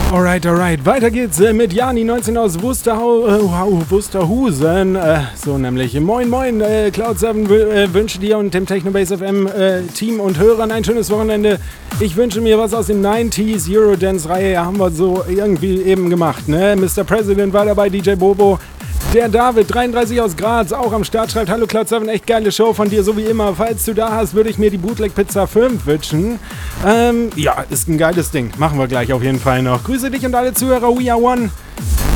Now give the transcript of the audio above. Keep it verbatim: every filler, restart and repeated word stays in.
Alright, alright. Weiter geht's äh, mit Jani neunzehn aus Wusterhau, äh, wow, Wusterhusen. Äh, so nämlich. Moin, moin. Äh, Cloud sieben äh, wünsche dir und dem Technobase F M äh, Team und Hörern ein schönes Wochenende. Ich wünsche mir was aus dem neunziger Eurodance-Reihe. Ja, haben wir so irgendwie eben gemacht, ne? Mister President war dabei, D J Bobo. Der David, dreiunddreißig aus Graz, auch am Start, schreibt: Hallo Cloud sieben, echt geile Show von dir, so wie immer. Falls du da hast, würde ich mir die Bootleg Pizza fünf wünschen. Ähm, ja, ist ein geiles Ding. Machen wir gleich auf jeden Fall noch. Grüße dich und alle Zuhörer, We Are One.